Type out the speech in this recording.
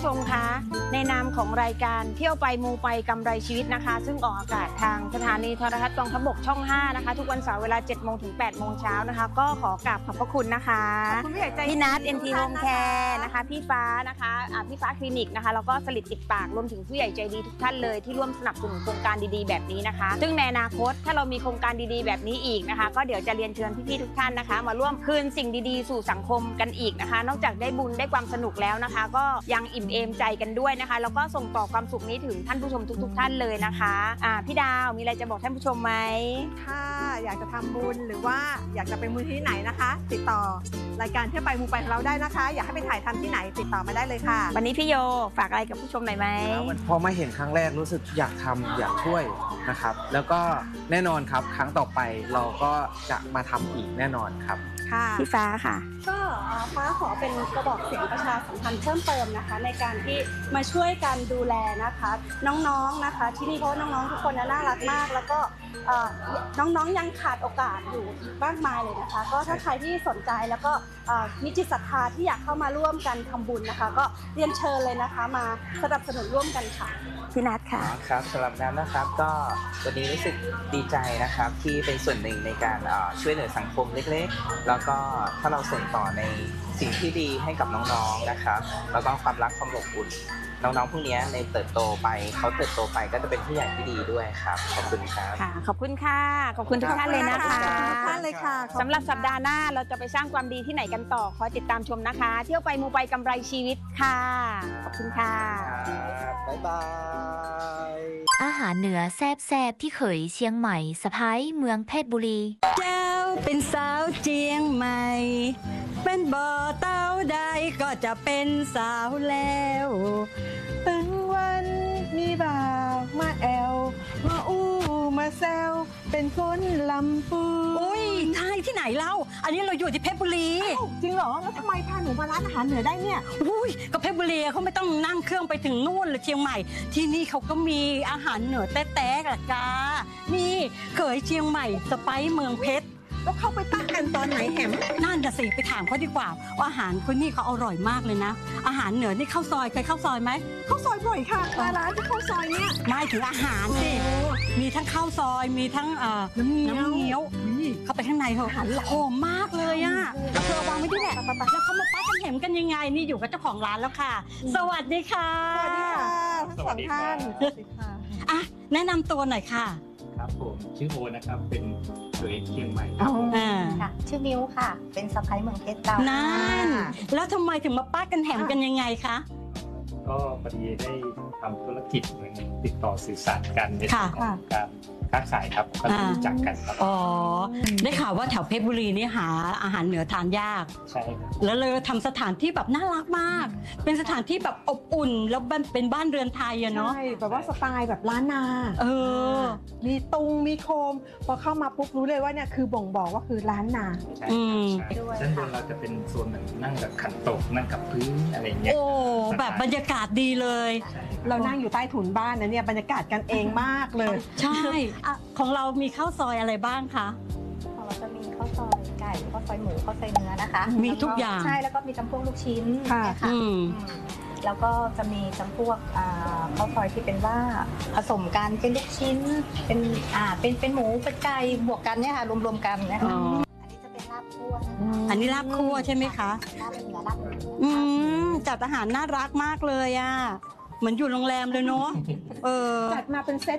ผู้ชมคะในนามของรายการเที่ยวไปมูไปกำไรชีวิตนะคะซึ่งออกอากาศทางสถานีโทรทัศน์กองทัพบกช่อง5นะคะทุกวันเสาร์เวลา 7 โมงถึง 8 โมงเช้านะคะก็ขอกราบขอบพระคุณนะคะพี่นัท NT Home Care นะคะพี่ฟ้านะคะพี่ฟ้าคลินิกนะคะแล้วก็สลิดติดปากรวมถึงผู้ใหญ่ใจดีทุกท่านเลยที่ร่วมสนับสนุนโครงการดีๆแบบนี้นะคะซึ่งในอนาคตถ้าเรามีโครงการดีๆแบบนี้อีกนะคะก็เดี๋ยวจะเรียนเชิญพี่ๆทุกท่านนะคะมาร่วมคืนสิ่งดีๆสู่สังคมกันอีกนะคะนอกจากได้บุญได้ความสนุกแล้วนะคะก็ยังอิ่มเอมใจกันด้วยนะคะแล้วก็ส่งต่อความสุขนี้ถึงท่านผู้ชมทุกๆท่านเลยนะคะพี่ดาวมีอะไรจะบอกท่านผู้ชมไหมค่ะอยากจะทำบุญหรือว่าอยากจะไปมูลที่ไหนนะคะติดต่อรายการเที่ยวไปมูไปของเราได้นะคะอยากให้ไปถ่ายทำที่ไหนติดต่อมาได้เลยค่ะวันนี้พี่โยฝากอะไรกับผู้ชมหน่อยไหมพอมาเห็นครั้งแรกรู้สึกอยากทำอยากช่วยนะครับแล้วก็แน่นอนครับครั้งต่อไปเราก็จะมาทำอีกแน่นอนครับพี่ฟ้าค่ะก็ฟ้าขอเป็นกระบอกเสียงประชาสัมพันธ์เพิ่มเติมนะคะในการที่มาช่วยกันดูแลนะคะน้องๆนะคะที่นี่เพราะน้องๆทุกคนน่ารักมากแล้วก็น้องๆยังขาดโอกาสอยู่มากมายเลยนะคะก็ถ้าใครที่สนใจแล้วก็มีจิตศรัทธาที่อยากเข้ามาร่วมกันทำบุญนะคะก็เรียนเชิญเลยนะคะมาสนับสนุนร่วมกันค่ะพี่นัทค่ะครับสำหรับน้ำนะครับก็วันนี้รู้สึกดีใจนะครับที่เป็นส่วนหนึ่งในการช่วยเหลือสังคมเล็กๆแล้วก็ถ้าเราส่งต่อในสิ่งที่ดีให้กับน้องๆนะครับแล้วก็ความรักความอบอุ่นน้องๆพวกนี้ในเติบโตไปเขาเติบโตไปก็จะเป็นผู้ใหญ่ที่ดีด้วยครับขอบคุณครับขอบคุณค่ะขอบคุณทุกท่านเลยนะคะทุกท่านเลยค่ะสำหรับสัปดาห์หน้าเราจะไปสร้างความดีที่ไหนกันต่อคอยติดตามชมนะคะเที่ยวไปมูไปกำไรชีวิตค่ะขอบคุณค่ะบ๊ายบายอาหารเหนือแซ่บๆที่เขยเชียงใหม่สะพ้ายเมืองเพชรบุรีเจ้าเป็นสาวเจียงใหม่เป็นบ่อเต้าใดก็จะเป็นสาวแล้วถึงวันมีบ่าวมาแอวมาอู้มาแซวเป็นคนลำพูนอุ้ยใช่ที่ไหนเล่าอันนี้เราอยู่ที่เพชรบุรีจริงเหรอแล้วทำไมพาหนูมาร้านอาหารเหนือได้เนี่ยอุ้ยก็เพชรบุรีเขาไม่ต้องนั่งเครื่องไปถึงนู่นหรือเชียงใหม่ที่นี่เขาก็มีอาหารเหนือแต๊ะๆล่ะจ้านี่เขยเชียงใหม่สไปซ์เมืองเพชรแล้วเข้าไปตั้งกันตอนไหนแหมนั่นน่ะสิไปถามเขาดีกว่าว่าอาหารคนนี้เขาอร่อยมากเลยนะอาหารเหนือนี่ข้าวซอยเคยข้าวซอยไหมข้าวซอยบ่อยค่ะร้านที่ข้าวซอยเนี่ยไม่ถึงอาหารสิมีทั้งข้าวซอยมีทั้งน้ำเงี้ยวเข้าไปข้างในเหรอหอมมากเลยอ่ะเธอวางไว้ที่แหละแล้วเขามาปั้นกันแหมกันยังไงนี่อยู่กับเจ้าของร้านแล้วค่ะสวัสดีค่ะสวัสดีค่ะทั้งสองท่านสวัสดีค่ะอ่ะแนะนำตัวหน่อยค่ะครับผมชื่อโอนะครับเป็นเขยเชียงใหม่ครับค่ะชื่อมิ้วค่ะเป็นสะใภ้เมืองเพชรเรานั่นแล้วทำไมถึงมาป้ากันแหมกันยังไงคะก็พอดีได้ทำธุรกิจเหมือนติดต่อสื่อสารกันในส่วนของการค้าขายครับก็รู้จักกันครับอ๋อได้ข่าวว่าแถวเพชรบุรีนี่หาอาหารเหนือทานยากใช่ครับแล้วเลยทำสถานที่แบบน่ารักมากเป็นสถานที่แบบอบอุ่นแล้วเป็นบ้านเรือนไทยอะเนาะใช่แบบว่าสไตล์แบบล้านนามีตุงมีโคมพอเข้ามาปุ๊บรู้เลยว่าเนี่ยคือบ่งบอกว่าคือล้านนาใช่ด้านบนเราจะเป็นโซนเหมือนนั่งแบบขันโตกนั่งกับพื้นอะไรเงี้ยโอ้แบบบรรยากาศดีเลยเรานั่งอยู่ใต้ถุนบ้านนะเนี่ยบรรยากาศกันเองมากเลยใช่ของเรามีข้าวซอยอะไรบ้างคะของเราจะมีข้าวซอยไก่ข้าวซอยหมูข้าวซอยเนื้อนะคะมีทุกอย่างใช่แล้วก็มีจำพวกลูกชิ้นค่ะแล้วก็จะมีจำพวกข้าวซอยที่เป็นว่าผสมกันเป็นลูกชิ้นเป็นหมูเป็นไก่บวกกันเนี่ยค่ะรวมๆกันนะคะอันนี้จะเป็นลาบคั่วอันนี้ลาบคั่วใช่ไหมคะลาบเหนือลาบจัดอาหารน่ารักมากเลยอ่ะเหมือนอยู่โรงแรมเลยเนาะจัดมาเป็นเซต